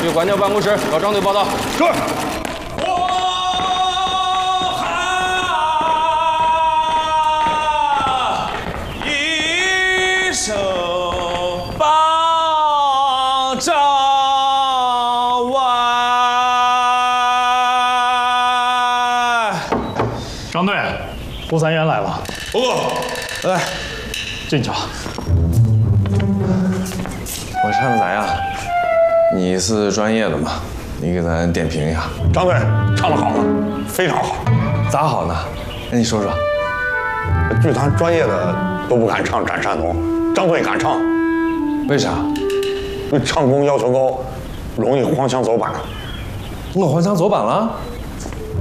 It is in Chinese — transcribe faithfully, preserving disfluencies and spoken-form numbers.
去管教办公室找张队报道。 是。 一手抱着我。 张队，胡三元来了。 报告。 来， 进去吧。 我唱的咋样？你是专业的嘛，你给咱点评一下。 张队唱得好，非常好。 咋好呢？那你说说。 剧团专业的都不敢唱《斩山童》，张队敢唱。 为啥？ 因为唱功要求高，容易黄腔走板。 我黄腔走板了？